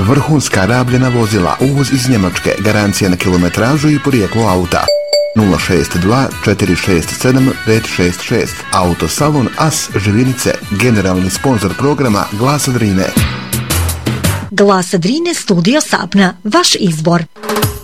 vrhunska rabljena vozila, uvoz iz Njemačke, garancija na kilometražu i porijeklo auta. 062 467 566. Autosalon As Živinice, generalni sponzor programa Glasa Drine. Glasa Drine, studio Sapna, vaš izbor.